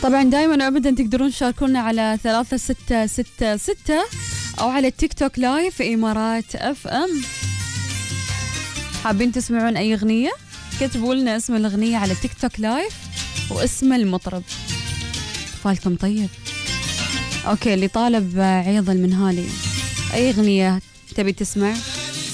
طبعا دائما أبدا تقدرون تشاركونا على 3666 أو على التيك توك لايف في إمارات اف ام. حابين تسمعون أي أغنية؟ كتبوا لنا اسم الأغنية على التيك توك لايف واسم المطرب. فالكم طيب. أوكي، اللي طالب عيض المنهالي، أي أغنية تبي تسمع؟